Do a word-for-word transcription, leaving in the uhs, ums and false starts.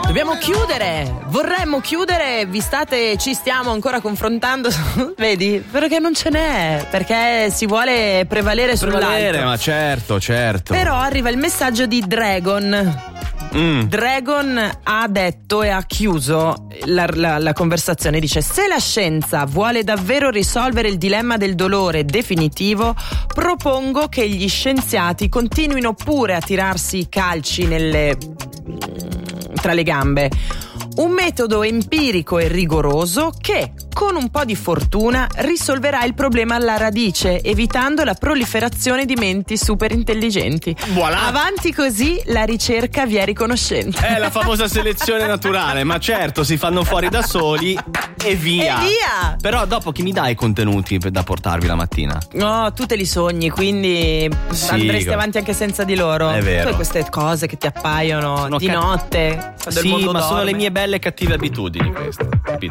Dobbiamo chiudere, vorremmo chiudere, vi state, ci stiamo ancora confrontando, vedi? Perché non ce n'è, perché si vuole prevalere sull'altro. Prevalere, ma certo, certo. Però arriva il messaggio di Dragon. Mm. Dragon ha detto e ha chiuso la, la, la conversazione, dice: se la scienza vuole davvero risolvere il dilemma del dolore definitivo, propongo che gli scienziati continuino pure a tirarsi i calci nelle tra le gambe. Un metodo empirico e rigoroso che, con un po' di fortuna, risolverà il problema alla radice, evitando la proliferazione di menti super intelligenti. Voilà. Avanti così, la ricerca vi è riconoscente. È la famosa selezione naturale, ma certo, si fanno fuori da soli e via. E via! Però dopo chi mi dà i contenuti per, da portarvi la mattina? No, tu te li sogni, quindi sì, andresti avanti anche senza di loro. È vero. Tu hai queste cose che ti appaiono sono di ca- notte. Sì, ma dorme. Sono le mie belle e cattive abitudini queste.